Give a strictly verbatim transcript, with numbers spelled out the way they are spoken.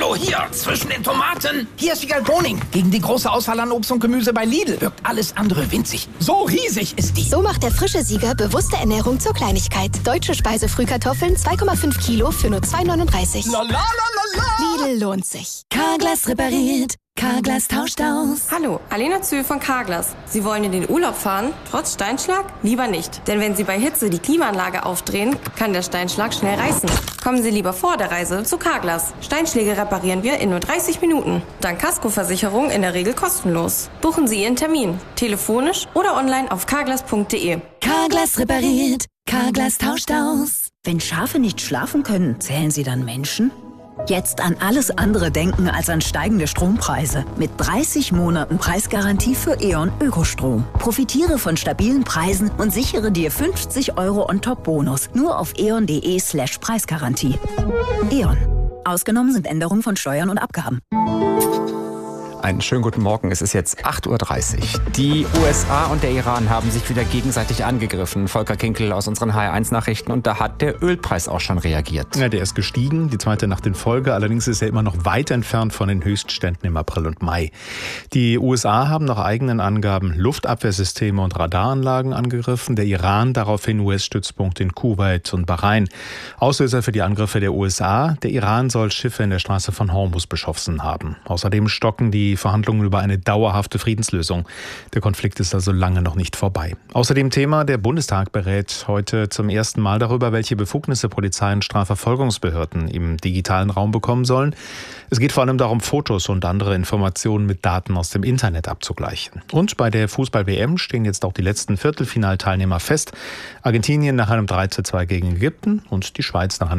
Hallo, hier, zwischen den Tomaten. Hier ist Wiegald Boning. Gegen die große Auswahl an Obst und Gemüse bei Lidl wirkt alles andere winzig. So riesig ist die. So macht der frische Sieger bewusste Ernährung zur Kleinigkeit. Deutsche Speisefrühkartoffeln zwei Komma fünf Kilo für nur zwei neununddreißig. La la la la la. Lidl lohnt sich. Carglass repariert. Carglass tauscht aus. Hallo, Alena Zühl von Carglass. Sie wollen in den Urlaub fahren, trotz Steinschlag? Lieber nicht. Denn wenn Sie bei Hitze die Klimaanlage aufdrehen, kann der Steinschlag schnell reißen. Kommen Sie lieber vor der Reise zu Carglass. Steinschläge reparieren wir in nur dreißig Minuten. Dank Kaskoversicherung in der Regel kostenlos. Buchen Sie Ihren Termin. Telefonisch oder online auf carglass punkt de. Carglass repariert. Carglass tauscht aus. Wenn Schafe nicht schlafen können, zählen sie dann Menschen? Jetzt an alles andere denken als an steigende Strompreise. Mit dreißig Monaten Preisgarantie für E.ON Ökostrom. Profitiere von stabilen Preisen und sichere dir fünfzig Euro On-Top-Bonus. Nur auf eon.de slash Preisgarantie. E.ON. Ausgenommen sind Änderungen von Steuern und Abgaben. Einen schönen guten Morgen, es ist jetzt acht Uhr dreißig. Die U S A und der Iran haben sich wieder gegenseitig angegriffen. Volker Kinkel aus unseren H R eins Nachrichten. Und da hat der Ölpreis auch schon reagiert. Ja, der ist gestiegen, die zweite Nacht in Folge. Allerdings ist er immer noch weit entfernt von den Höchstständen im April und Mai. Die U S A haben nach eigenen Angaben Luftabwehrsysteme und Radaranlagen angegriffen. Der Iran daraufhin U S-Stützpunkte in Kuwait und Bahrain. Auslöser für die Angriffe der U S A: Der Iran soll Schiffe in der Straße von Hormuz beschossen haben. Außerdem stocken die Verhandlungen über eine dauerhafte Friedenslösung. Der Konflikt ist also lange noch nicht vorbei. Außerdem Thema: Der Bundestag berät heute zum ersten Mal darüber, welche Befugnisse Polizei und Strafverfolgungsbehörden im digitalen Raum bekommen sollen. Es geht vor allem darum, Fotos und andere Informationen mit Daten aus dem Internet abzugleichen. Und bei der Fußball-W M stehen jetzt auch die letzten Viertelfinalteilnehmer fest. Argentinien nach einem drei zu zwei gegen Ägypten und die Schweiz nach einem